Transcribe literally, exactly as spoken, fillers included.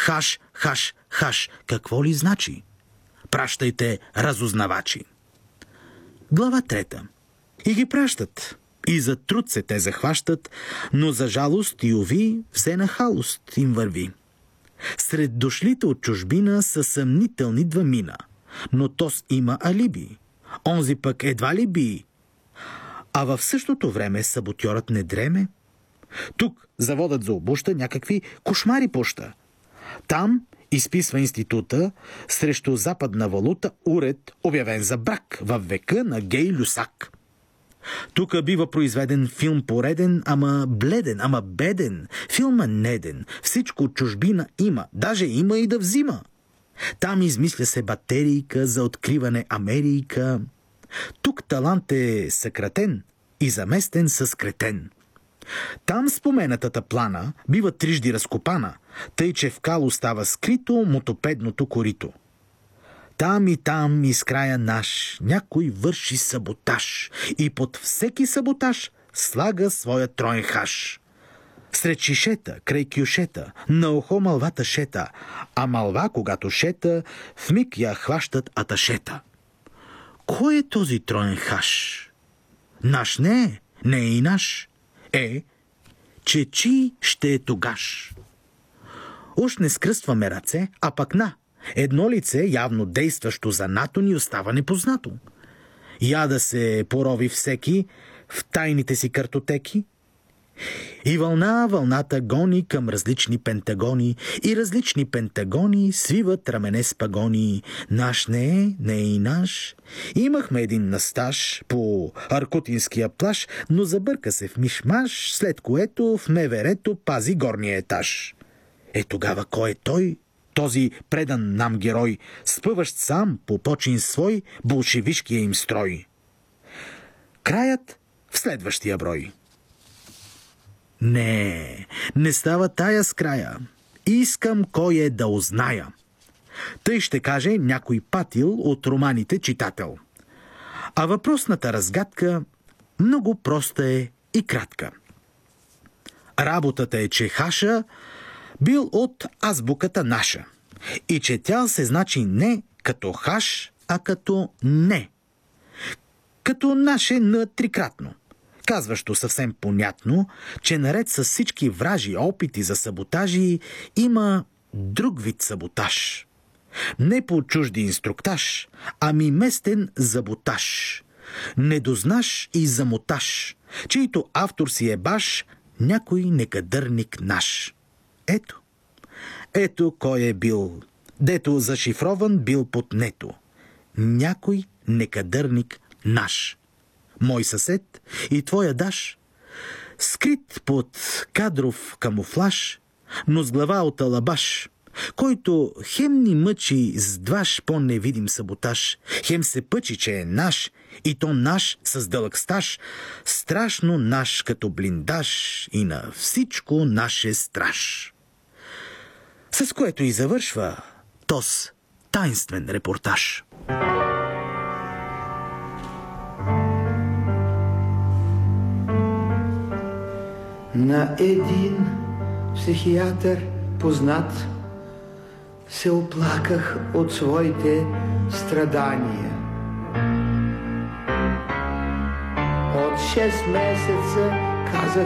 Хаш, хаш, хаш. Какво ли значи? Пращайте разузнавачи. Глава трета. И ги пращат. И за труд се те захващат, но за жалост и уви все на халост им върви. Сред дошлите от чужбина са съмнителни двамина, но тос има алиби. Онзи пък едва ли би. А в същото време саботьорът не дреме. Тук заводът за обуща някакви кошмари пуща. Там изписва института срещу западна валута уред, обявен за брак във века на гей люсак. Тук бива произведен филм пореден, ама бледен, ама беден. Филма неден. Всичко от чужбина има. Даже има и да взима. Там измисля се батерийка за откриване Америка. Тук талант е съкратен и заместен с кретен. Там споменатата плана бива трижди разкопана, тъй че в кал остава скрито мотопедното корито. Там и там из края наш някой върши саботаж и под всеки саботаж слага своя троен хаш. Сред шишета, край кюшета, на ухо мълвата шета, а мълва, когато шета, вмиг я хващат аташета. Кой е този троен хаш? Наш не е, не е и наш. Е, че чи ще е тогаш. Уж не скръстваме ръце, а пък на. Едно лице, явно действащо за НАТО, ни остава непознато. Я да се порови всеки в тайните си картотеки. И вълна вълната гони към различни пентагони, и различни пентагони свиват рамене с пагони. Наш не е, не е и наш. Имахме един настаж по Аркутинския плаж, но забърка се в мишмаш, след което в меверето пази горния етаж. Е тогава кой е той? Този предан нам герой, спъващ сам по почин свой болшевишкия им строй. Краят в следващия брой. Не, не става тая с края. Искам кой е да узная. Тъй ще каже някой патил от романите читател. А въпросната разгадка много проста е и кратка. Работата е, че хаша бил от азбуката наша и четял се значи не като хаш, а като не. Като наше на трикратно. Казващо съвсем понятно, че наред с всички вражи опити за саботажи има друг вид саботаж. Не по чужди инструктаж, ами местен заботаж. Недознаш и замотаж, чийто автор си е баш някой некадърник наш. Ето, ето кой е бил, дето зашифрован бил под нето. Някой некадърник наш. Мой съсед и твоя даш, скрит под кадров камуфлаж, но с глава от алабаш, който хем ни мъчи с дваш по-невидим саботаж, хем се пъчи, че е наш, и то наш с дълъг стаж, страшно наш като блиндаж и на всичко наше страж. С което и завършва тос таинствен репортаж. На един психиатър познат се оплаках от своите страдания. От шест месеца казах